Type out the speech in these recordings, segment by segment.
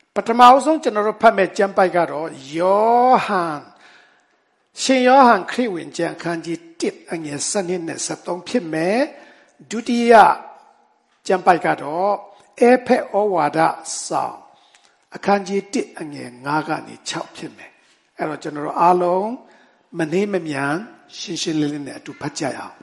ပထမအဆုံးကျွန်တော်တို့ဖတ်မဲ့ကျမ်းပိုက်ကတော့ယောဟန်ရှင်ယောဟန်ခရစ်ဝင်ကျမ်းအခန်းကြီး1အငယ်7နဲ့73ဖြစ်မယ်ဒုတိယကျမ်းပိုက်ကတော့အေဖက်ဩဝါဒဆောင်အခန်းကြီး1အငယ်9ကနေ6ဖြစ်မယ်အဲ့တော့ကျွန်တော်တို့အားလုံးမနှေးမမြန်ရှင်းရှင်းလင်းလင်းနဲ့အတူဖတ်ကြရအောင်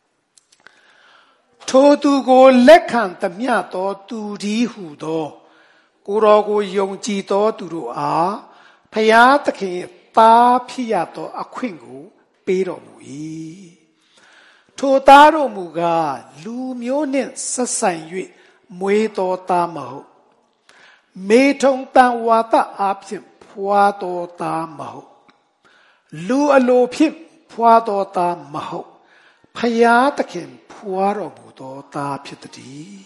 ထိုသူကိုလက်ခံသမျှသောသူဒီဟုသောကိုယ်တော်ကိုယုံကြည်သောသူတို့အားဖျားသခင်သားဖြစ်ရသောအခွင့်ကိုပေးတော်မူ၏ထိုသားတော်မူကားလူမျိုးနှင့်ဆက်ဆိုင်၍မွေးတော်သားမဟုတ်မေထုံတန်ဝါဒအားဖြင့်ဖွာတော်သားမဟုတ်လူအလိုဖြင့်ဖွာတော်သားမဟုတ်ဖျားသခင်ဖွာတော်မူသောသားဖြစ်သည်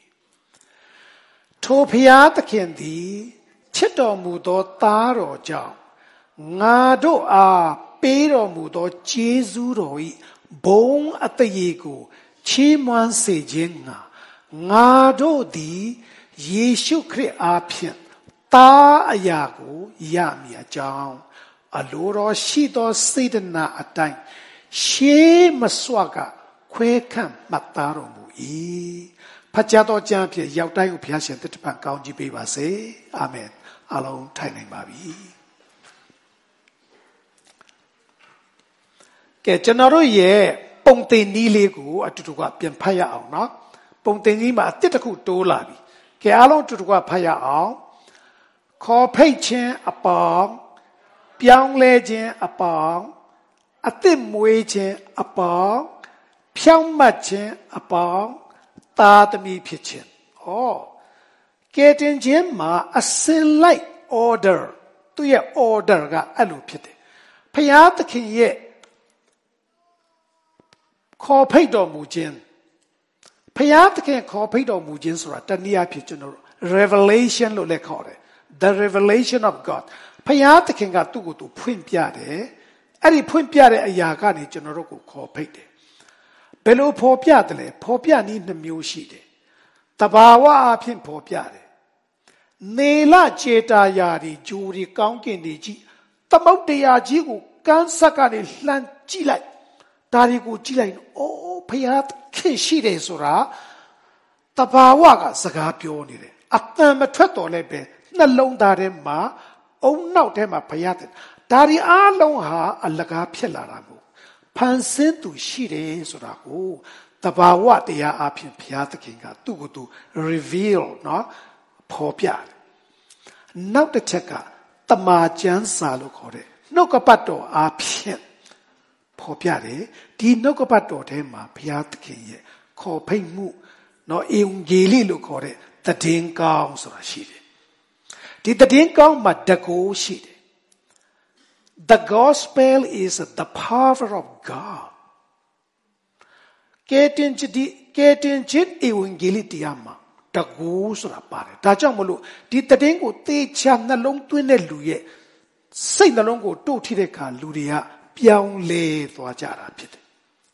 ထိုဖျားသခင်သည်ချစ်တော်မူသောသားတော်ကြောင့်ငါတို့အားပေးတော်မူသောကျေးဇူးတော်၏ဘုံအသရေကိုချီးမွမ်းစေခြင်းငါတို့သည်ယေရှုခရစ်အားဖြင့်သားအရာကိုရမည်အကြောင်းအလိုတော်ရှိသောစေတနာအတိုင်းရှေးမစွာကခွဲခန့်မှတ်သားတော်မူ၏ဖတ်ကြားသောကျမ်းဖြင့်ရောက်တိုင်းကိုဘုရားရှင်တပံကောင်းကြီးပေးပါစေအာမင်အားလုံးထိုင်နိုင်ပါပြီကဲကျွန်တော်တို့ရဲ့ပုံတင်နည်းလေးကိုအတူတူကပြန်ဖတ်ရအောင်နော်ပုံတင်နည်းမှာအတစ်တစ်ခုတိုးလာပြီကဲအားလုံးအတူတူကဖတ်ရအောင်ခေါ်ဖိတ်ခြင်းအပေါင်းပြောင်းလဲခြင်းအပေါင်းအသစ်မွေးခြင်းအပေါင်းဖြောင့်မတ်ခြင်းအပေါင်းသားသမီးဖြစ်ခြင်းကဲတင်ခြင်းမှာအစင်လိုက် order သူရဲ့ order ကအဲ့လိုဖြစ်တယ်ဖျားသခင်ရဲ့ခေါ်ဖိတ်တော်မူခြင်းဖျားသခင်ခေါ်ဖိတ်တော်မူခြင်းဆိုတာတနည်းအားဖြင့်ကျွန်တော် revelation လို့လည်းခေါ်တယ် the revelation of God ဖျားသခင်ကသူ့ကိုသူဖွင့်ပြတယ်အဲ့ဒီဖွင့်ပြတဲ့အရာကနေကျွန်တော်တို့ကိုခေါ်ဖိတ်တယ်ဘယ်လိုဖော်ပြတယ်လဲဖော်ပြနည်း2မျိုးရှိတယ်တဘာဝအဖြစ်ဖော်ပြတယ်နေလကျေတာယာဒီဂျူဒီကောင်းကင်တွေကြီးသမုတ်တရားကြီးကိုကန်းဆက်ကနေလှမ်းကြည့်လိုက်ဒါတွေကိုကြည့်လိုက်အိုးဖျားခင်ရှိတယ်ဆိုတာတဘာဝကစကားပြောနေတယ်အတန်မထွက်တော်လည်းပဲနှလုံးသားထဲမှာအုံနောက်ထဲမှာဖျားတယ်ဒါဒီအားလုံးဟာအလကားဖြစ်လာတာမို့ဖန်ဆင်းသူရှိတယ်ဆိုတာကိုတဘာဝတရားအဖြစ်ဘုရားသခင်ကသူ့ကိုယ်သူ reveal နော်ဖော်ပြတယ်နောက်တစ်ချက်ကတမာကျမ်းစာလို့ခေါ်တဲ့နှုတ်ကပတ်တော်အဖြစ်ဖော်ပြတယ်ဒီနှုတ်ကပတ်တော်ထဲမှာဘုရားသခင်ရဲ့ခေါ်ဖိတ်မှုနော်ဧဝံဂေလိလို့ခေါ်တဲ့သည်င်းကောင်းဆိုတာရှိတယ်ဒီသည်င်းကောင်းမှာတကူရှိတယ်The gospel is the power of God. ကဲတင်ချင်းဧဝံဂေလိတရားမှာတကူဆိုတာပါတယ်ဒါကြောင့်မလို့ဒီသည်င်းကိုသေချာနှလုံးသွင်းတဲ့လူရဲ့စိတ်နှလုံးကိုတို့ထိတဲ့အခါလူတွေကပြောင်းလဲသွားကြတာဖြစ်တယ်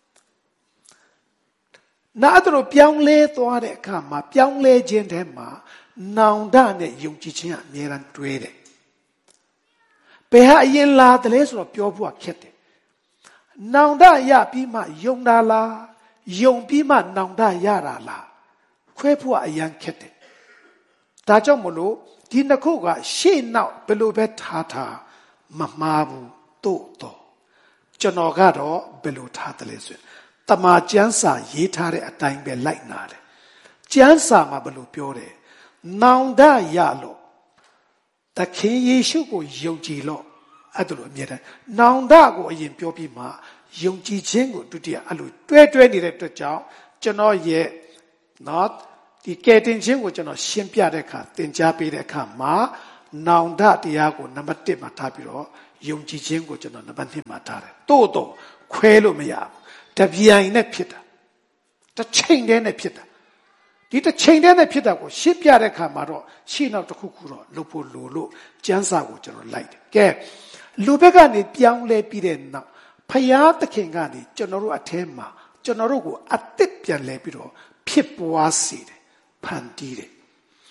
နားတို့ပြောင်းလဲသွားတဲ့အခါမှာပြောင်းလဲခြင်းထဲမှာနောင်တနဲ့ယုံကြည်ခြင်းအမြဲတမ်းတွဲတယ်ဘယ်ဟာအရင်လာတယ်လဲဆိုတော့ပြောဖို့ခက်တယ်နောင်တရပြီးမှယုံတာလားယုံပြီးမှနောင်တရတာလားခွဲဖို့အရင်ခက်တယ်ဒါကြောင့်မလို့ဒီနှစ်ခုကရှေ့နောက်ဘယ်လိုပဲထားမမှားဘူးတော့ကျွန်တော်ကတော့ဘယ်လိုထားတယ်လဲဆိုရင်တမန်ကျမ်းစာရေးထားတဲ့အတိုင်းပဲလိုက်နာတယ်ကျမ်းစာမှာဘယ်လိုပြောတယ်နောင်တရလို့သခင်ယေရှုကိုယုံကြည်လို့အဲ့ဒါလိုအမြဲတမ်းနောင်တကိုအရင်ပြောပြီးမှယုံကြည်ခြင်းကိုဒုတိယအဲ့လိုတွဲနေတဲ့အတွက်ကြောင့်ကျွန်တော်ရဲ့နော်ဒီကယ်တင်ခြင်းကိုကျွန်တော်ရှင်းပြတဲ့အခါသင်ကြားပေးတဲ့အခါမှာနောင်တတရားကိုနံပါတ်1မှာထားပြီးတော့ယုံကြည်ခြင်းကိုကျွန်တော်နံပါတ်2မှာထားတယ်တော့ခွဲလို့မရဘူးတပြိုင်နဲ့ဖြစ်တာတစ်ချိန်တည်းနဲ့ဖြစ်တာဒီတစ်ချိန်တည်းနဲ့ဖြစ်တာကိုရှင်းပြတဲ့အခါမှာတော့ရှင်းနောက်တစ်ခုခုတော့လုပ်ဖို့လိုလို့ကျမ်းစာကိုကျွန်တော်လိုက်တယ်ကဲလူဘက်ကနေပြောင်းလဲပြီးတဲ့နောက်ဖယားသခင်ကနေကျွန်တော်တို့အထဲမှာကျွန်တော်တို့ကိုအသစ်ပြန်လဲပြီးတော့ဖြစ်ပွားစေတယ်ဖန်တီးတယ်တ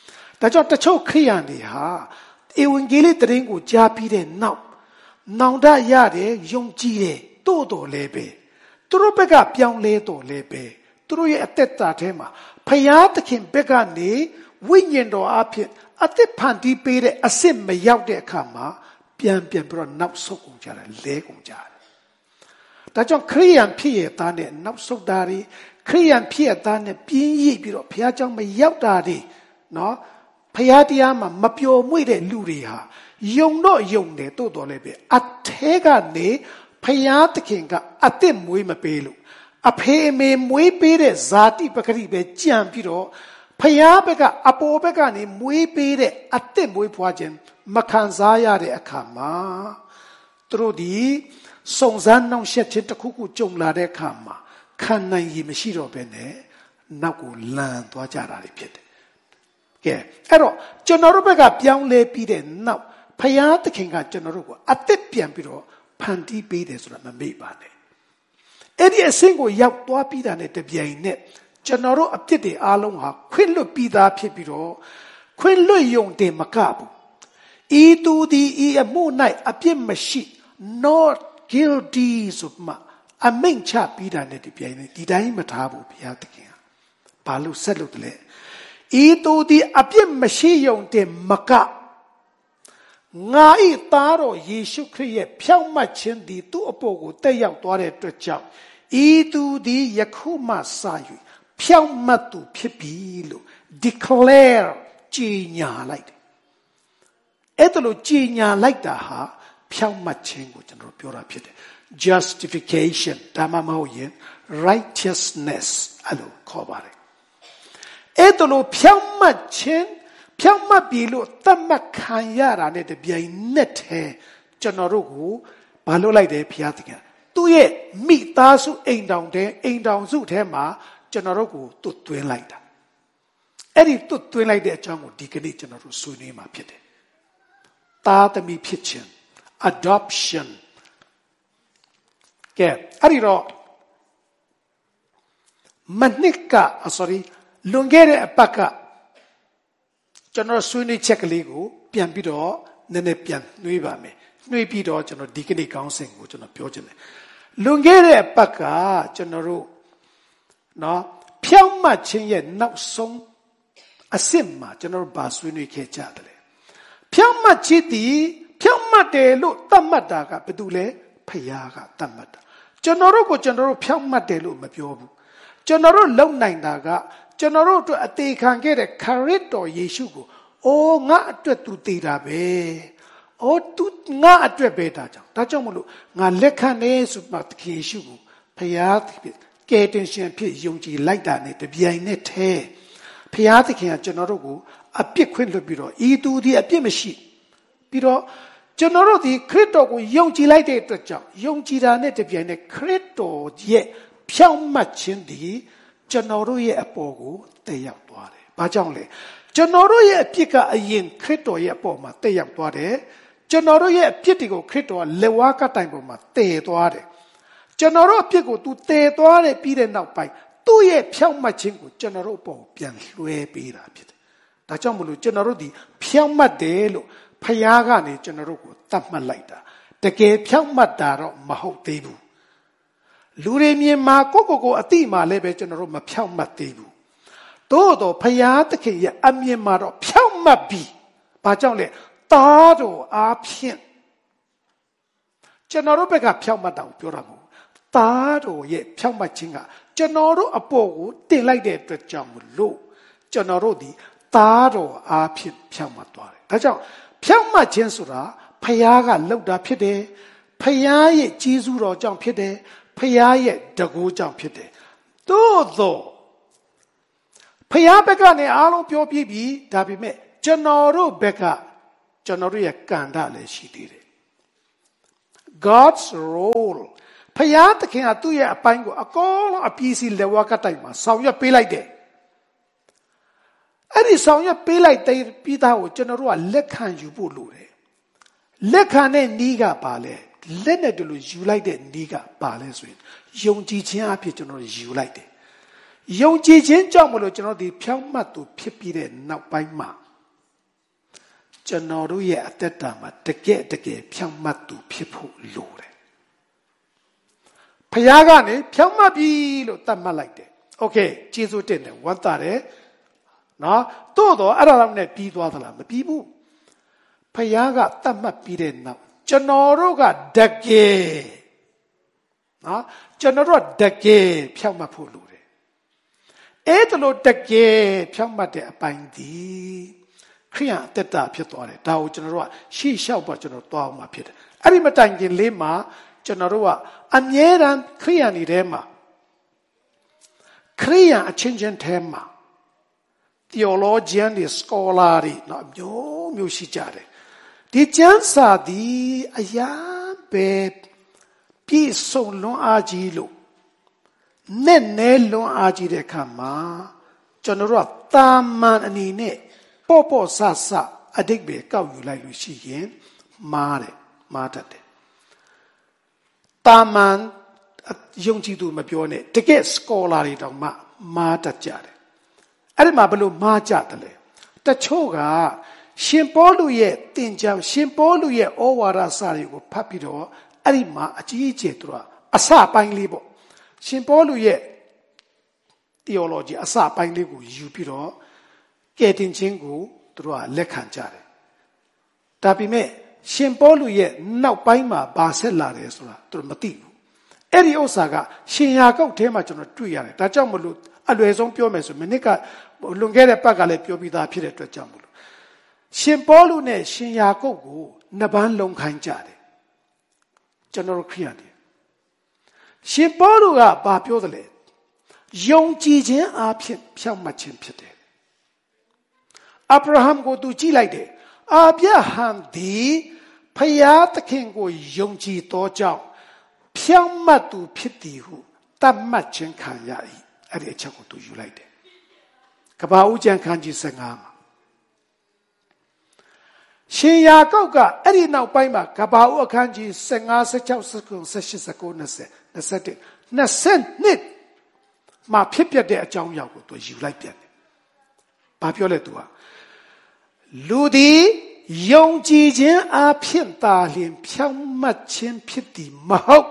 ဒါကြောင့်တချို့ခရိယန်တွေဟာဧဝံဂေလိသတင်းကိုကြားပြီးတဲ့နောက်နောင်တရတယ်ယုံကြည်တယ်တိုးတော်လဲပဲသူတို့ဘက်ကပြောင်းလဲတော်လဲပဲသူတို့ရဲ့အသက်တာထဲမှာဖယားသခင်ဘက်ကနေဝိညာဉ်တော်အဖြစ်အသက်ဖန်တီးပေးတဲ့အစ်စ်မရောက်တဲ့အခါမှာပြန်ပြီးတော့နောက်ဆုတ်ကုန်ကြတယ်လဲကုန်ကြတယ်ဒါကြောင့်ခရိယန်ဖြစ်ရတဲ့နဲ့နောက်ဆုတ်တာတွေခရိယန်ဖြစ်ရတဲ့နဲ့ပြင်းရိပ်ပြီးတော့ဘုရားကျောင်းမရောက်တာတွေနော်ဖယားတရားမှာမပျော်မွေ့တဲ့လူတွေဟာယုံတော့ယုံတယ်တိုးတော်လည်းပဲအထဲကနေဖယားသခင်ကအသက်မွေးမပေးလို့အဖေအမေမွေးပေးတဲ့ဇာတိပဂရိပဲကြံပြီးတော့ဖယားဘက်ကအပေါ်ဘက်ကနေမွေးပေးတဲ့အသက်မွေးဖွားခြင်းမခံစားရတဲ့အခါမှာသူတို့ဒီစုံစမ်းနှောင့်ယှက်ခြင်းတစ်ခုခုကြုံလာတဲ့အခါမှာခံနိုင်ရည်မရှိတော့ဘဲနဲ့နောက်ကိုလန်သွားကြတာဖြစ်တယ်ကဲအဲ့တော့ကျွန်တော်တို့ဘက်ကပြောင်းလဲပြီးတဲ့နောက်ဖယားသခင်ကကျွန်တော်တို့ကိုအသက်ပြန်ပြီးတော့ဖန်တီးပေးတယ်ဆိုတာမမေ့ပါနဲ့အဲ့ဒီအဆင့်ကိုရောက်သွားပြီးတာနဲ့တပြိုင်နက်ကျွန်တော်တို့အပြစ်တွေအားလုံးဟာခွင့်လွတ်ပြီးသားဖြစ်ပြီးတော့ခွင့်လွတ်ယုံတယ်မကဘူးဤသူသည်ဤအမှု၌အပြစ်မရှိ not guilty ဆိုမှအမိန့်ချပြီးတာနဲ့တပြိုင်နက်ဒီတိုင်းမထားဘူးဘုရားသခင်ကဘာလို့ဆက်လို့တလဲဤသူသည်အပြစ်မရှိယုံတယ်မကငါဤသားတော်ယေရှုခရစ်ရဲ့ဖြောင့်မတ်ခြင်းသည်သူ့အပေါ်ကိုတက်ရောက်သွားတဲ့အတွက်ကြောင့်ဤသူသည်ယခုမှစ၍ဖြောင့်မတ်သူဖြစ်ပြီလို့ declare ကြေညာလိုက်တယ်အဲ့ဒါလို့ကြေညာလိုက်တာဟာဖြောင့်မတ်ခြင်းကိုကျွန်တော်ပြောတာဖြစ်တယ် justification ဒါမှမဟုတ်ရင် righteousness အဲ့လိုခေါ်ပါတယ်အဲ့ဒါလို့ဖြောင့်မတ်ခြင်းဖြောင့်မတ်ပြီလို့သတ်မှတ်ခံရတာနဲ့တပြိုင်နက်တည်းကျွန်တော်တို့ကိုမလုပ်လိုက်တယ်ဘုရားသခင်သူ့ရဲ့မိသားစုအိမ်တောင်စုထဲမှာကျွန်တော်တို့ကိုတွတ်သွင်းလိုက်တာအဲ့ဒီတွတ်သွင်းလိုက်တဲ့အကြောင်းကိုဒီကနေ့ကျွန်တော်တို့ဆွေးနွေးမှာဖြစ်တယ်သားသမီးဖြစ်ခြင်း adoption ကဲအဲ့ဒီတော့မနစ်က sorry လွန်ခဲ့တဲ့အပတ်ကကျွန်တော်ဆွေးနွေးချက်ကလေးကိုပြန်ပြီးတော့နည်းနည်းပြန်နှွေးပါမယ်နှွေးပြီးတော့ကျွန်တော်ဒီကနေ့ကောင်းစဉ်ကိုကျွန်တော်ပြောချင်တယ်လွန်ခဲ့တဲ့အပတ်ကကျွန်တော်တို့နော်ဖြောင့်မတ်ခြင်းရဲ့နောက်ဆုံးအဆင့်မှာကျွန်တော်တို့ဗာဆွေးနွေးခဲ့ကြတယ်ဖြောင့်မတ်ခြင်းဒီဖြောင့်မတ်တယ်လို့သတ်မှတ်တာကဘာတူလဲဖယားကသတ်မှတ်တာကျွန်တော်တို့ဖြောင့်မတ်တယ်လို့မပြောဘူးကျွန်တော်တို့လုံနိုင်တာကကျွန်တော်တို့အတွက်အသေးခံခဲ့တဲ့ခရစ်တော်ယေရှုကိုအိုးငါအတွက်သူတည်တာပဲအိုးသူငါအတွက်ပဲဒါကြောင့်မလို့ငါလက်ခံနေဆိုမှသခင်ယေရှုကိုဖယားကယ်တင်ရှင်ဖြစ်ယုံကြည်လိုက်တာနဲ့တပြိုင်နက်တည်းဖယားသခင်ကကျွန်တော်တို့ကိုအပြစ်ခွင့်လွှတ်ပြီးတော့ဤသူဒီအပြစ်မရှိပြီးတော့ကျွန်တော်တို့ဒီခရစ်တော်ကိုယုံကြည်လိုက်တဲ့အတွက်ကြောင့်ယုံကြည်တာနဲ့တပြိုင်နက်ခရစ်တော်ရဲ့ဖြောင့်မတ်ခြင်းဒီကျွန်တော်တို့ရဲ့အပေါ်ကိုတက်ရောက်သွားတယ်။ဘာကြောင့်လဲ။ကျွန်တော်တို့ရဲ့အပြစ်ကအရင်ခရစ်တော်ရဲ့အပေါ်မှာတက်ရောက်သွားတယ်။ကျွန်တော်တို့ရဲ့အပြစ်တွေကိုခရစ်တော်ကလက်ဝါးကတိုင်ပေါ်မှာတည်သွားတယ်။ကျွန်တော်တို့အပြစ်ကိုသူတည်သွားတယ်ပြီးတဲ့နောက်ပိုင်းသူ့ရဲ့ဖြောင့်မတ်ခြင်းကိုကျွန်တော်တို့အပေါ်ပြန်လွှဲပေးတာဖြစ်တယ်။ဒါကြောင့်မလို့ကျွန်တော်တို့ဒီဖြောင့်မတ်တယ်လို့ဖယားကနေကျွန်တော်တို့ကိုသတ်မှတ်လိုက်တာ။တကယ်ဖြောင့်မတ်တာတော့မဟုတ်သေးဘူး။လူတွေမြင်မှာကိုအတိမှာလည်းပဲကျွန်တော်တို့မဖြောင့်မတ်သေးဘူးသို့တော့ဖယားသခင်ရဲ့အမြင်မှာတော့ဖြောင့်မတ်ပြီဘာကြောင့်လဲသားတော်အားဖြင့်ကျွန်တော်တို့ဘက်ကဖြောင့်မတ်တာကိုပြောတာမဟုတ်သားတော်ရဲ့ဖြောင့်မတ်ခြင်းကကျွန်တော်တို့အပေါ်ကိုတင်လိုက်တဲ့အတွက်ကြောင့်မလို့ကျွန်တော်တို့ဒီသားတော်အားဖြင့်ဖြောင့်မတ်သွားတယ်ဒါကြောင့်ဖြောင့်မတ်ခြင်းဆိုတာဖယားကလုပ်တာဖြစ်တယ်ဖယားရဲ့ကြီးစုတော်ကြောင့်ဖြစ်တယ်ဖယားရဲ့တကူကြောင့်ဖြစ်တယ်သို့သောဖယားဘက်ကနေအားလုံးပြောပြပြီးဒါပေမဲ့ကျွန်တော်တို့ဘက်ကကျွန်တော်တို့ရဲ့ကဏ္ဍလည်းရှိသေးတယ် God's role ဖယားသခင်ကသူ့ရဲ့အပိုင်းကိုအကုန်လုံးအပြည့်စီလက်ဝါးကတိုင်မှာဆောင်ရွက်ပေးလိုက်တယ်အဲ့ဒီဆောင်ရွက်ပေးလိုက်တဲ့ပြီးသားကိုကျွန်တော်တို့ကလက်ခံယူဖို့လိုတယ်လက်ခံတဲ့နည်းကပါလဲလက်နဲ့တူလို့ယူလိုက်တဲ့နည်းကပါလဲဆိုရင်ယုံကြည်ခြင်းအဖြစ်ကျွန်တော်ယူလိုက်တယ်ယုံကြည်ခြင်းကြောင့်မလို့ကျွန်တော်ဒီဖြောင့်မတ်သူဖြစ်ပြီးတဲ့နောက်ပိုင်းမှာကျွန်တော်တို့ရဲ့အသက်တာမှာတကယ်ဖြောင့်မတ်သူဖြစ်ဖို့လိုတယ်ဖခင်ကနေဖြောင့်မတ်ပြီလို့သတ်မှတ်လိုက်တယ်โอเคကျေးဇူးတင်တယ်ဝမ်းသာတယ်နော်သို့တော့အဲ့ဒါလောက်နဲ့ပြီးသွားသလားမပြီးဘူးဖခင်ကသတ်မှတ်ပြီးတဲ့နောက်ကျွန်တော်တို့ကတကယ်နော်ကျွန်တော်တို့ကတကယ်ဖြောင့်မတ်ဖို့လိုတယ်အဲ့ဒါလို့တကယ်ဖြောင့်မတ်တဲ့အပိုင်းဒီခရိယအသက်တာဖြစ်သွားတယ်ဒါကိုကျွန်တော်တို့ကရှေ့လျှောက်ပါကျွန်တော်သွားအောင်မှာဖြစ်တယ်အဲ့ဒီမတိုင်ခင်လေးမှာကျွန်တော်တို့ကအမြဲတမ်းခရိယန်တွေထဲမှာခရိယန်အချင်းချင်းထဲမှာ theologian တွေ scholar တွေနော်မျိုးရှိကြတယ်ဒီကျမ်းစာဒီအရာပဲပြည့်စုံလွန်အားကြီးလို့နဲ့နဲလွန်အားကြီးတဲ့အခါမှာကျွန်တော်တို့ကတာမန်အနေနဲ့ပေါ့ဆဆအတိတ်ပဲကောက်ယူလိုက်လို့ရှိရင်မားတတ်တယ်တာမန်ယုံကြည်သူမပြောနဲ့တကယ် scholar တွေတောင်မှမားတတ်ကြတယ်အဲ့ဒီမှာဘယ်လိုမားကြတယ်လဲတချို့ကရှင်ပေါလုရဲ့သင်ကြားရှင်ပေါလုရဲ့ဩဝါဒစာတွေကိုဖတ်ပြီးတော့အဲ့ဒီမှာအကြီးအကျယ်သူကအစပိုင်းလေးပေါ့ရှင်ပေါလုရဲ့ theology အစပိုင်းလေးကိုယူပြီးတော့ကဲတင်ခြင်းကိုသူတို့ကလက်ခံကြတယ်ဒါပေမဲ့ရှင်ပေါလုရဲ့နောက်ပိုင်းမှာဘာဆက်လာတယ်ဆိုတာသူတို့မသိဘူးအဲ့ဒီဥစ္စာကရှင်ယာကုပ်ထဲမှာကျွန်တော်တွေ့ရတယ်ဒါကြောင့်မလို့အလွယ်ဆုံးပြောမယ်ဆိုမိနစ်ကလွန်ခဲ့တဲ့ပတ်ကလည်းပြောပြီးသားဖြစ်တဲ့အတွက်ကြောင့်မလို့ရှင်ပေါလုနဲ့ရှင်ယာကုပ်ကိုနှစ်ပန်းလုံးခိုင်းကြတယ်ကျွန်တော်တို့ခရိယန်တွေရှင်ပေါလုကဘာပြောသလဲယုံကြည်ခြင်းအဖြစ်ဖြောင့်မတ်ခြင်းဖြစ်တယ်အာဗြဟံကိုသူကြည့်လိုက်တယ်အာဗြဟံဒီဖယားသခင်ကိုယုံကြည်သောကြောင့်ဖြောင့်မတ်သူဖြစ်သည်ဟုတတ်မှတ်ခြင်းခံရ၏အဲ့ဒီအချက်ကိုသူယူလိုက်တယ်ကပ္ပဦးကျမ်းခန်းကြီး15မှာရှင်ယာကုပ်ကအဲ့ဒီနောက်ပိုင်းမှာကပ္ပဦးအခန်းကြီး15 16 17 18 19 20မှာဖြစ်ပျက်တဲ့အကြောင်းအရာကိုသူယူလိုက်ပြန်တယ်ဘာပြောလဲသူကလူသည်ယုံကြည်ခြင်းအဖြစ်သာလျှင်ဖြောင့်မတ်ခြင်းဖြစ်သည်မဟုတ်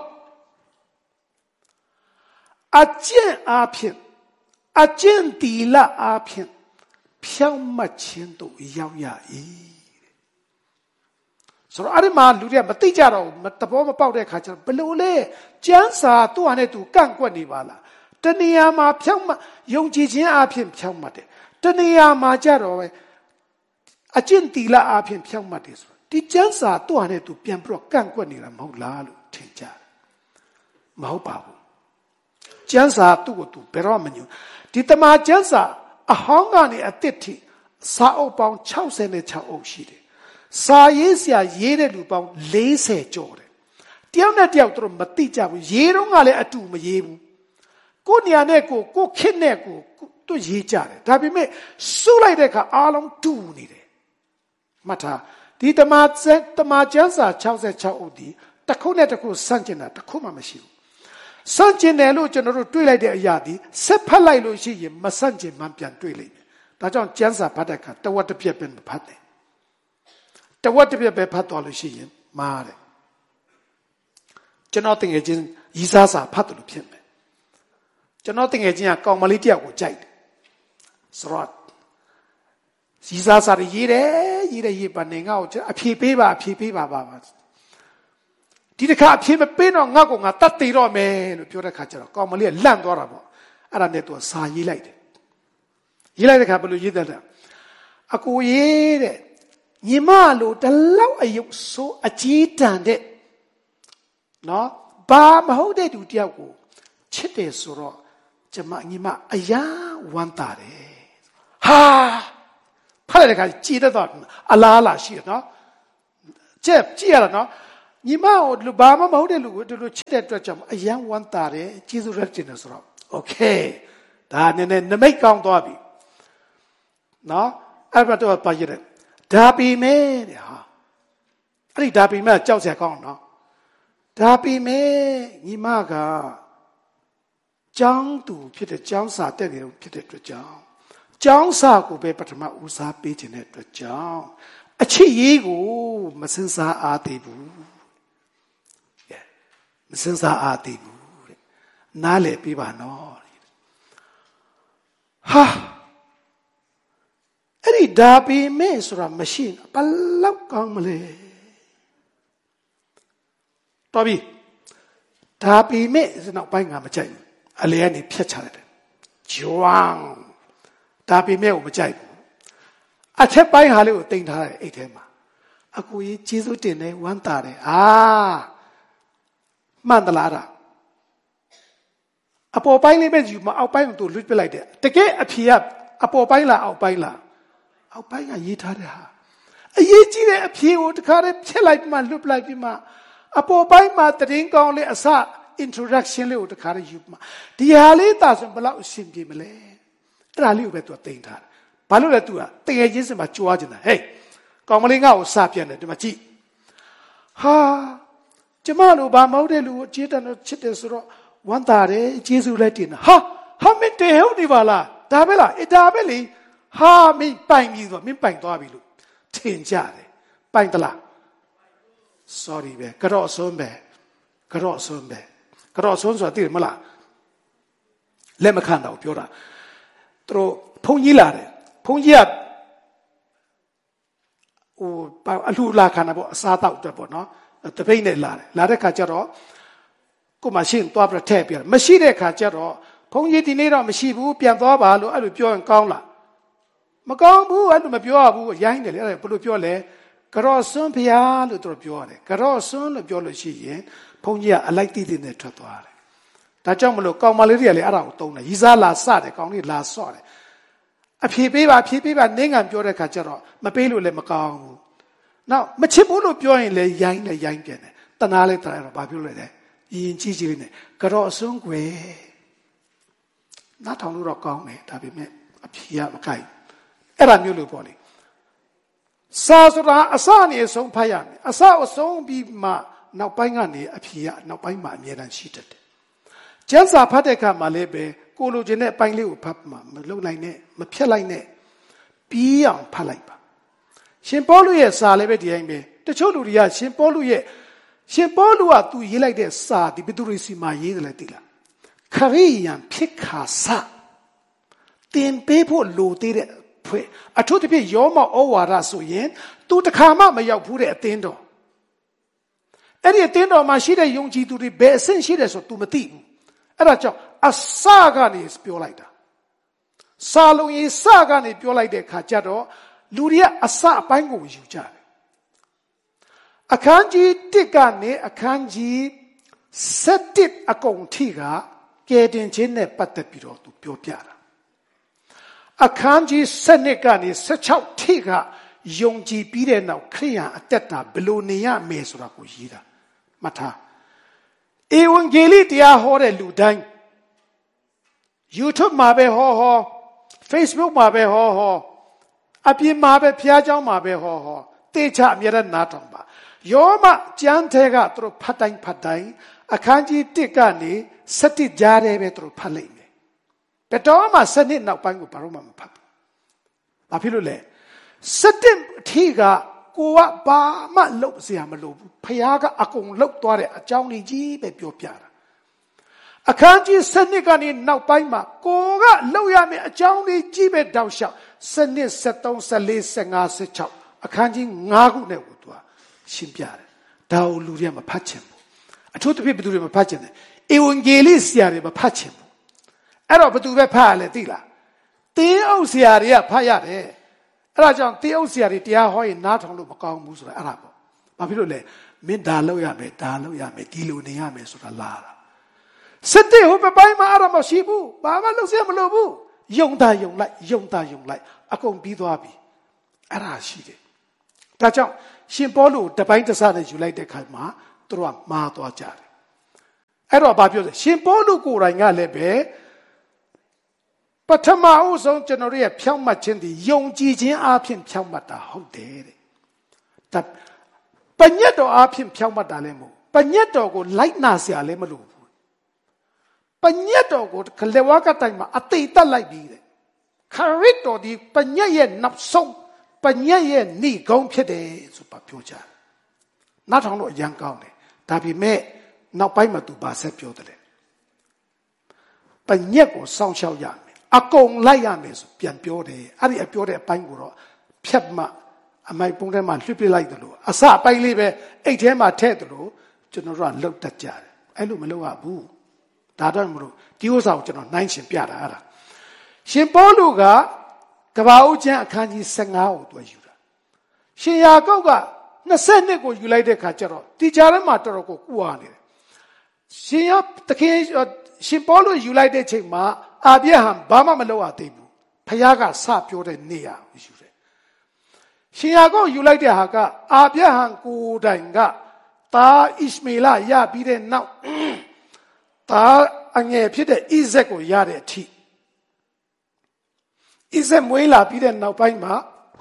အကျင့်အဖြစ်အကျင့်တီလအဖြစ်ဖြောင့်မတ်ခြင်းတို့ရောက်ရ၏ဆိုတော့အဲ့ဒီမှာလူတွေကမသိကြတော့သဘောမပေါက်တဲ့ခါကျတော့ဘလို့လဲကျမ်းစာသူ့ဟာနဲ့သူကန့်ကွက်နေပါလားတဏှာမှာဖြောင့်မတ်ယုံကြည်ခြင်းအဖြစ်ဖြောင့်မတ်တယ်တဏှာမှာကြတော့ပဲအကျင့်တီလအဖြစ်ဖြောင့်မတ်တယ်ဆိုဒီကျမ်းစာသူ့ဟာနဲ့သူပြန်ပြီးတော့ကန့်ကွက်နေတာမဟုတ်လားလို့ထင်ကြတယ်မဟုတ်ပါဘူးကျမ်းစာသူ့ကိုသူဘယ်တော့မှမညွှန်ဒီတမန်ကျမ်းစာအဟောင်းကနေအသစ်ထိစာအုပ်ပေါင်း66အုပ်ရှိတယ်စာရေးဆရာရေးတဲ့လူပေါင်း40ကျော်တယ်တယောက်နဲ့တယောက်သူတို့မသိကြဘူးရေးတော့ကလည်းအတူမရေးဘူးကိုနေရာနဲ့ကိုခစ်နဲ့ကိုသူရေးကြတယ်ဒါပေမဲ့စုလိုက်တဲ့အခါအားလုံးတူနေတယ်မှတ်ထားဒီတမန်ကျမ်းစာ66အုပ်ဒီတစ်ခုနဲ့တစ်ခုဆန့်ကျင်တာတစ်ခုမှမရှိဘူးဆန့်ကျင်တယ်လို့ကျွန်တော်တို့တွေးလိုက်တဲ့အရာဒီဆက်ဖက်လိုက်လို့ရှိရင်မဆန့်ကျင်မှပြန်တွေးလိုက်မယ်ဒါကြောင့်ကျမ်းစာဖတ်တဲ့အခါတဝက်တစ်ပြက်ပဲမဖတ်နဲ့တဝက်တစ်ပြက်ပဲဖတ်သွားလို့ရှိရင်မှားတယ်ကျွန်တော်တကယ်ချင်းရီးစားစာဖတ်တယ်လို့ဖြစ်မယ်ကျွန်တော်တကယ်ချင်းကကောင်မလေးတယောက်ကိုကြိုက်တယ်ဆိုတော့ရီးစားစာရေးပါနေငါ့ကိုအဖြေပေးပါဒီတစ်ခါအဖြေမပေးတော့ငါ့ကိုငါတတ်သိတော့မယ်လို့ပြောတဲ့ခါကျတော့ကောင်မလေးကလန့်သွားတာပေါ့အဲ့ဒါနဲ့သူစာရေးလိုက်တယ်ရေးလိုက်တဲ့ခါဘယ်လိုရေးတယ်လဲအကိုရေးတဲ့ညီမလိုတလောက်အယုတ်ဆိုးအကြီးတန်တဲ့နော်ဘာမဟုတ်တဲ့သူတယောက်ကိုချစ်တယ်ဆိုတော့ကျမညီမအယားဝမ်းသာတယ်ဟာဖတ်တဲ့ခါကြည်တော့အလားလားရှိတယ်နော်ကြည့်ရတာနော်ညီမကိုလူဘာမှမဟုတ်တဲ့လူကိုဒီလိုချစ်တဲ့အတွက်ကြောင့်အယံဝမ်းသာတယ်ကျေးဇူးရက်တင်တယ်ဆိုတော့โอเคဒါနည်းနည်းနမိတ်ကောင်းသွားပြီနော်အဲ့ဘာတော့ပါရတယ်ဒါပေမဲ့တဲ့ဟာအဲ့ဒီဒါပေမဲ့ကြောက်စရာကောင်းနော်ဒါပေမဲ့ညီမကကျောင်းသူဖြစ်တဲ့ကျောင်းစာတက်နေတော့ဖြစ်တဲ့အတွက်ကြောင့်ကျောင်းစာကိုပဲပထမဦးစားပေးခြင်းတဲ့အတွက်ကြောင့်အချစ်ရေးကိုမစင်စားအားသေးဘူးမစင်စားအားသေးဘူးတဲ့နားလည်ပေးပါနော်ဟာအဲ့ဒီဒါပေမဲ့ဆိုတာမရှိဘလောက်ကောင်းမလဲတော်ပြီဒါပေမဲ့နောက်ပိုင်းကမကြိုက်ဘူးအလေကနေဖြတ်ချလိုက်တယ်ဂျွမ်းဒါပေမဲ့ကိုမကြိုက်ဘူးအထက်ပိုင်းဟာလေးကိုတင်ထားတယ်အိတ်ထဲမှာအကူကြီးကျေးဇူးတင်တယ်ဝမ်းသာတယ်မှန်သလားအပေါ်ပိုင်းလေးပဲယူမအောက်ပိုင်းကိုသူလွတ်ပစ်လိုက်တယ်တကယ်အဖြေကအပေါ်ပိုင်းလားအောက်ပိုင်းလားအောက်ပိုင်းကရေးထားတဲ့ဟာအရေးကြီးတဲ့အဖြေကိုတခါတည်းဖြတ်လိုက်ပြီးမှလွတ်ပလိုက်ပြီးမှအပေါ်ပိုင်းမှာတရင်ကောင်းလေးအစ introduction လေးကိုတခါတည်းယူမှဒီဟာလေးသာဆိုဘယ်လောက်အဆင်ပြေမလဲအဲ့ဒါလေးကိုပဲသူတင်ထားတယ်ဘာလို့လဲသူကတကယ်ချင်းစမှာကြွားနေတာဟေးကောင်မလေးငါ့ကိုစပြန်တယ်ဒီမှာကြည့်ဟာကျမတို့ဘာမဟုတ်တဲ့လူကိုအကျေးတန်တော့ချစ်တယ်ဆိုတော့ဝမ်းသာတယ်ကျေးဇူးလည်းတင်တာဟာမင်းတေဟုတ်နေပါလားဒါပဲလားဒါပဲလေဟာမင်းပိုင်ပြီဆိုမင်းပိုင်သွားပြီလို့ထင်ကြတယ်ပိုင်တလား sorry ပဲကြော့ဆုံးဆိုတာသိတယ်မလားလက်မခံတော့ပြောတာသူတို့ဖုန်ကြီးလာတယ်ဖုန်ကြီးကအလှလာခံတာပေါ့အစားတောက်အတွက်ပေါ့နော်တပိတ်နဲ့လာတဲ့ခါကျတော့ကိုမရှိရင်သွားပြထည့်ပြတယ်မရှိတဲ့ခါကျတော့ဘုန်းကြီးဒီနေ့တော့မရှိဘူးပြန်သွားပါလို့အဲ့လိုပြောရင်ကောင်းလားမကောင်းဘူးအဲ့လိုမပြောရဘူးရိုင်းတယ်လေအဲ့ဒါဘယ်လိုပြောလဲကြော့စွန်းဖျားလို့သူတို့ပြောတယ်ကြော့စွန်းလို့ပြောလို့ရှိရင်ဘုန်းကြီးကအလိုက်တိတိနဲ့ထွက်သွားတယ်ဒါကြောင့်မလို့ကောင်မလေးတွေကလည်းအဲ့ဒါကိုတုံးတယ်ရီစားလာစတယ်ကောင်လေးလာဆော့တယ်အဖြေပေးပါနင်းငံပြောတဲ့ခါကျတော့မပေးလို့လည်းမကောင်းဘူးနောက်မချစ်ဘူးလို့ပြောရင်လည်းရိုင်းပြန်တယ်တနာလည်းတနာတော့ဘာပြောလဲရင်ကြီးလေးနဲ့ကြော့စွန်းွယ်နားထောင်လို့တော့ကောင်းတယ်ဒါပေမဲ့အဖြေကမကိုက်အဲ့ဒါမျိုးလို့ပေါ့လေစာဆိုတာအစနေအဆုံးဖတ်ရမယ်အစအဆုံးပြီးမှနောက်ပိုင်းကနေအဖြေကနောက်ပိုင်းမှာအမြဲတမ်းရှိတတ်တယ်ကျမ်းစာဖတ်တဲ့အခါမှာလည်းပဲကိုလိုချင်တဲ့အပိုင်းလေးကိုဖတ်မှမလုံနိုင်နဲ့မဖြတ်လိုက်နဲ့ပြီးအောင်ဖတ်လိုက်ပါရှင်ပေါလုရဲ့စာလည်းပဲဒီတိုင်းပဲတချို့လူတွေကရှင်ပေါလုကသူရေးလိုက်တဲ့စာဒီဘယ်သူတွေစီမှာရေးတယ်လဲသိလားခရိယံဖြစ်ခါစတင်ပေးဖို့လိုသေးတဲ့အထူးသဖြင့်ယောမဩဝါဒဆိုရင်သူတခါမှမရောက်ဘူးတဲ့အသင်းတော်အဲ့ဒီအသင်းတော်မှာရှိတဲ့ယုံကြည်သူတွေဘယ်အဆင့်ရှိတယ်ဆို तू မသိဘူးအဲ့ဒါကြောင့်အစကနေပြောလိုက်တာစာလုံးရေးစကနေပြောလိုက်တဲ့ခါကျတော့လူတွေကအစအပိုင်းကိုယူကြတယ်အခန်းကြီး1ကနေအခန်းကြီး7အကုန်ထိကကယ်တင်ခြင်းနဲ့ပတ်သက်ပြီးတော့ तू ပြောပြတာအခန်းကြီး7ကနေ16ထိကယုံကြည်ပြီးတဲ့နောက်ခရိယန်အသက်တာဘယ်လိုနေရမယ်ဆိုတာကိုရေးတာမှတ်ထားဧဝံဂေလိတရားဟောတဲ့လူတိုင်း YouTube မှာပဲဟော Facebook မှာပဲဟောအပြင်မှာပဲဖျားเจ้าမှာပဲဟောတေချအမြဲတမ်းနားထောင်ပါယောမကျမ်းထဲကသူတို့ဖတ်တိုင်းအခန်းကြီး1ကနေ7ကြားထဲပဲသူတို့ဖတ်လိုက်မယ်ဘယ်တော့မှ7နှစ်နောက်ပိုင်းကိုဘာလို့မှမဖတ်ဘူးဘာဖြစ်လို့လဲ7အထိကကိုကဘာမှလုပ်เสียမလို့ဘူးဖျားကအကုန်လုပ်သွားတဲ့အကြောင်းကြီးပဲပြောပြတာအခန်းကြီး7ကနေနောက်ပိုင်းမှာကိုကလုပ်ရမယ့်အကြောင်းကြီးပဲတောက်လျှောက်7 73 14 15 16အခန်းကြီး9ခုနဲ့ကိုသူကရှင်းပြတယ်ဒါကိုလူတွေကမဖတ်ချင်ဘူးအထူးသဖြင့်ဘယ်သူတွေမဖတ်ချင်လဲဧဝံဂေလိဆရာတွေမဖတ်ချင်ဘူးအဲ့တော့ဘယ်သူပဲဖတ်ရလဲသိလားတင်းအုပ်ဆရာတွေကဖတ်ရတယ်အဲ့ဒါကြောင့်တင်းအုပ်ဆရာတွေတရားဟောရင်နားထောင်လို့မကောင်းဘူးဆိုတာအဲ့ဒါပေါ့ဘာဖြစ်လို့လဲမင်းဒါလုပ်ရမယ်ဒီလိုနေရမယ်ဆိုတာလာတာစစ်တဲ့ဟိုဘက်ပိုင်းမှာအဲ့ဒါမရှိဘူးဘာမှလုပ်စရာမလိုဘူးယုံတာယုံလိုက်အကုန်ပြီးသွားပြီအဲ့ဒါရှိတယ်ဒါကြောင့်ရှင်ပေါလုတပိုင်းတစနဲ့ယူလိုက်တဲ့ခါမှာသူတို့ကမှားသွားကြတယ်အဲ့တော့ဘာပြောလဲရှင်ပေါလုကိုယ်တိုင်ကလည်းပဲပထမအဆုံးကျွန်တော်ရဲ့ဖြောင့်မတ်ခြင်းဒီယုံကြည်ခြင်းအပြင်ဖြောင့်မတ်တာဟုတ်တယ်တဲ့ဒါပညတ်တော်အပြင်ဖြောင့်မတ်တာလည်းမဟုတ်ပညတ်တော်ကိုလိုက်နာเสียလည်းမလို့ဘူးပညတ်တော်ကိုကလေဝါကတိုင်မှာအတိတ်တက်လိုက်ပြီးတဲ့ခရစ်တော်ဒီပညတ်ရဲ့နောက်ဆုံးပပညတ်ရဲ့ဏိကုံးဖြစ်တယ်ဆိုပါပြောကြတယ်နားထောင်တော့အရန်ကောင်းတယ်ဒါပေမဲ့နောက်ပိုင်းမှာသူပါဆက်ပြောတယ်ပညတ်ကိုစောင့်ရှောက်ရမယ်အကုန်လိုက်ရမယ်ဆိုပြန်ပြောတယ်အဲ့ဒီအပြောတဲ့အပိုင်းကိုတော့ဖြတ်မှအမိုက်ပုံးထဲမှာလွှတ်ပြလိုက်တယ်လို့အစအပိုင်းလေးပဲအိတ်ထဲမှာထည့်တယ်လို့ကျွန်တော်တို့ကလှုပ်တတ်ကြတယ်အဲ့လိုမလုပ်ရဘူးဒါတော့မလို့ဒီဥစ္စာကိုကျွန်တော်နှိုင်းရှင်ပြတာအဲ့ဒါရှင်ပေါလုကကဘာဦးကျမ်းအခန်းကြီး15ကိုသူယူတာရှင်ယာကုပ်က22ကိုယူလိုက်တဲ့ခါကျတော့တီချာထဲမှာတော်တော်ကိုကူအားနေတယ်ရှင်ယာတခင်ရှင်ပေါလုယူလိုက်တဲ့ချိန်မှာအာဗြဟံဘာမှမလုပ်ရသေးဘူးဖခင်ကစပြောတဲ့နေရာကိုယူတယ်ရှင်ယာကုပ်ယူလိုက်တဲ့ဟာကအာဗြဟံကိုယ်တိုင်ကတာဣရှမေလရပြီးတဲ့နောက်တာအငယ်ဖြစ်တဲ့ဣဇက်ကိုရတဲ့အထိဣဇက်မွေးလာပြီးတဲ့နောက်ပိုင်းမှာ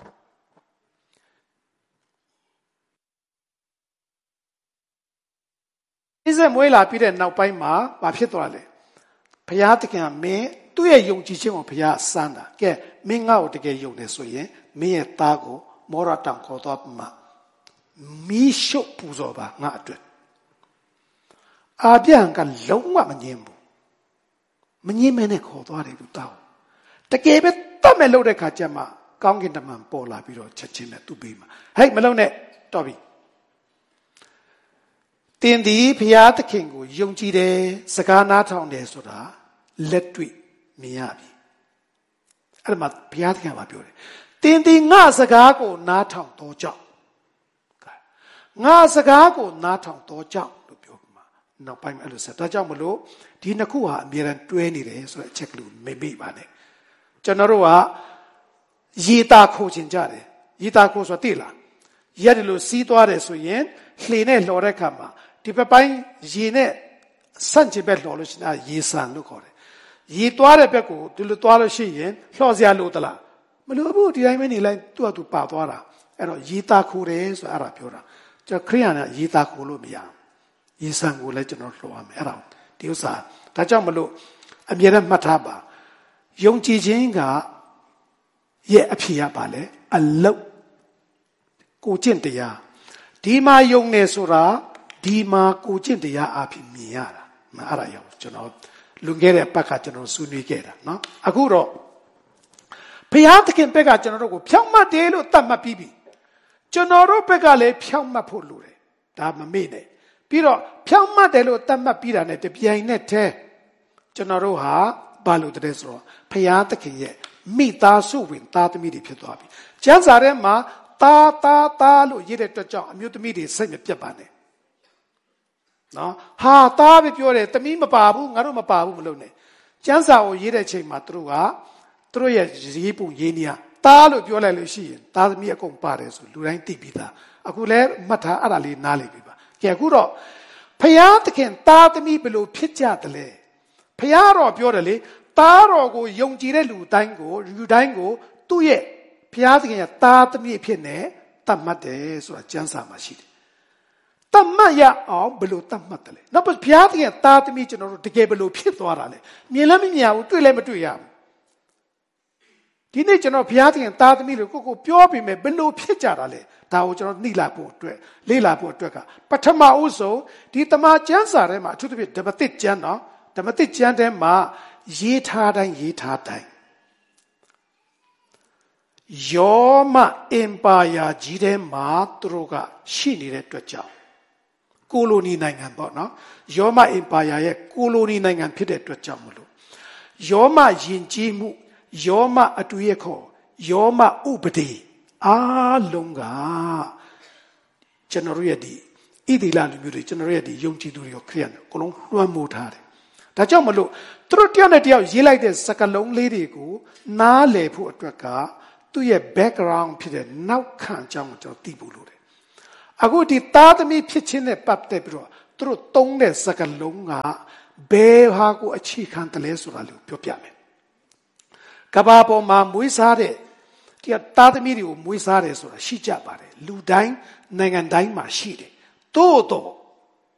ဘာဖြစ်သွားလဲဘုရားသခင်ကမင်းသူ့ရဲ့ယုံကြည်ခြင်းကိုဘုရားစမ်းတာကဲမင်းငါ့ကိုတကယ်ယုံတယ်ဆိုရင်မင်းရဲ့သားကိုမောရတောင်ခေါ်သွားမှမီးရှို့ပူဇော်ပါငါအတွက်အာဗြဟံကလုံးဝမငြင်းဘူးမငြင်းမနဲ့ခေါ်သွားတယ်သူတောင်းတကယ်ပဲတတ်မဲ့လို့တဲ့ခါကျမှကောင်းကင်တမန်ပေါ်လာပြီးတော့ချက်ချင်းနဲ့သူ့ပေးမှာဟဲ့မလုံးနဲ့တော်ပြီတင်ဒီဘုရားသခင်ကိုယုံကြည်တယ်စကားနားထောင်တယ်ဆိုတာလက်တွေ့မြင်ရပြီအဲ့ဒါမှဘုရားသခင်ကပြောတယ်တင်ဒီငါစကားကိုနားထောင်တော့ကြောင့်ငါစကားကိုနားထောင်တော့ကြောင့်လို့ပြောမှာနောက်ပိုင်းအဲ့လိုဆက်ဒါကြောင့်မလို့ဒီနှစ်ခုဟာအမြဲတမ်းတွဲနေတယ်ဆိုတဲ့အချက်ကလေးမေ့မိပါနဲ့ကျွန်တော်တို့ကရေတာခိုးခြင်းကြတယ်ရေတာခိုးဆိုသိလားရတယ်လို့စီးသွားတယ်ဆိုရင်လှေနဲ့လှော်တဲ့ခါမှာဒီဘက်ပိုင်းရေနဲ့ဆန့်ကျင်ဘက်လှော်လို့ရှိရင်ရေဆန်လို့ခေါ်တယ်ရေသွားတဲ့ဘက်ကိုဒီလိုသွားလို့ရှိရင်လှော်စရာလိုသလားမလိုဘူးဒီတိုင်းပဲနေလိုက်သူ့အတူပါသွားတာအဲ့တော့ရေတာခိုးတယ်ဆိုအဲ့ဒါပြောတာကျွန်တော်ခရိယာနဲ့ရေတာခိုးလို့မရရေဆန်ကိုလည်းကျွန်တော်လှော်ရမယ်အဲ့ဒါဒီဥစ္စာဒါကြောင့်မလို့အမြဲတမ်းမှတ်ထားပါယုံကြည်ခြင်းကရဲ့အဖြစ်ရပါလေအလုတ်ကိုကျင့်တရားဒီမှာယုံနေဆိုတာဒီမှာကိုကျင့်တရားအဖြစ်မြင်ရတာအဲ့ဒါရောက်ကျွန်တော်လွန်ခဲ့တဲ့ဘက်ကကျွန်တော်ဆွေးနွေးခဲ့တာเนาะအခုတော့ဘုရားသခင်ဘက်ကကျွန်တော်တို့ကိုဖြောင့်မတ်တယ်လို့သတ်မှတ်ပြီးပြီကျွန်တော်တို့ဘက်ကလည်းဖြောင့်မတ်ဖို့လိုတယ်ဒါမမေ့နဲ့ပြီးတော့ဖြောင့်မတ်တယ်လို့သတ်မှတ်ပြီးတာနဲ့တပြိုင်နက်တည်းကျွန်တော်တို့ဟာဘာလို့တဲ့ဆိုတော့ဘုရားသခင်ရဲ့မိသားစုဝင်သားသမီးတွေဖြစ်သွားပြီကျမ်းစာထဲမှာသားလို့ရေးတဲ့အတွက်ကြောင့်အမျိုးသမီးတွေစိတ်မပြတ်ပါနဲ့နော်ဟာသားပဲပြောတယ်သမီးမပါဘူးငါတို့မပါဘူးမလုပ်နဲ့ကျမ်းစာကိုရေးတဲ့ချိန်မှာသူတို့ရဲ့ရေးပုံရေးနေရသားလို့ပြောလိုက်လို့ရှိရင်သားသမီးအကုန်ပါတယ်ဆိုလူတိုင်းသိပြီးသားအခုလည်းမှတ်ထားအဲ့ဒါလေးနားလည်ပြီပါကဲအခုတော့ဖယားသခင်သားသမီးဘယ်လိုဖြစ်ကြတယ်လဲဖယားတော်ပြောတယ်လေသားတော်ကိုယုံကြည်တဲ့လူတိုင်းကိုသူ့ရဲ့ဖယားသခင်ရဲ့သားသမီးဖြစ်နေတတ်မှတ်တယ်ဆိုတာကျမ်းစာမှာရှိတယ်တတ်မှတ်ရအောင်ဘယ်လိုတတ်မှတ်တယ်လဲနောက်ဘုရားသခင်သားသမီးကျွန်တော်တို့တကယ်ဘယ်လိုဖြစ်သွားတာလဲမြင်လည်းမမြင်ဘူးတွေ့လည်းမတွေ့ရဘူးဒီနေ့ကျွန်တော်ဘုရားသခင်သားသမီးတွေကိုပြောပြီးမယ်ဘယ်လိုဖြစ်ကြတာလဲဒါကိုကျွန်တော်နှိလာဖို့အတွက်လေ့လာဖို့အတွက်ကပထမဦးဆုံးဒီတမန်ကျမ်းစာထဲမှာအထူးသဖြင့်ဓမ္မသစ်ကျမ်းနော်ဓမ္မသစ်ကျမ်းထဲမှာရေးထားတိုင်းယောမအင်ပါယာကြီးထဲမှာသူတို့ကရှိနေတဲ့အတွက်ကြောင့်ကိုလိုနီနိုင်ငံပေါ့နော်ယောမအင်ပါယာရဲ့ကိုလိုနီနိုင်ငံဖြစ်တဲ့အတွက်ကြောင့်မလို့ယောမယဉ်ကျေးမှုယောမအတွေ့အခေါ်ယောမဥပဒေအားလုံးကကျွန်တော်ရဲ့ဒီဣတိလလူမျိုးတွေကျွန်တော်ရဲ့ဒီယုံကြည်သူတွေကိုခရိယန်အကုန်လုံးလွှမ်းမိုးထားတယ်ဒါကြောင့်မလို့သူတို့တယောက်နဲ့တယောက်ရေးလိုက်တဲ့စကားလုံးလေးတွေကိုနားလည်ဖို့အတွက်ကသူ့ရဲ့ background ဖြစ်တဲ့နောက်ခံအကြောင်းကိုကျွန်တော်သိဖို့လိုတယ်အခုဒီသားသမီးဖြစ်ခြင်းနဲ့ပတ်သက်ပြီးတော့သူတို့သုံးတဲ့စကားလုံးကဘယ်ဟာကိုအခြေခံတယ်လဲဆိုတာကိုပြောပြမယ်ကဘာပေါ်မှာမွေးစားတဲ့ဒီသားသမီးတွေကိုမွေးစားတယ်ဆိုတာရှိကြပါတယ်လူတိုင်းနိုင်ငံတိုင်းမှာရှိတယ်သို့တော့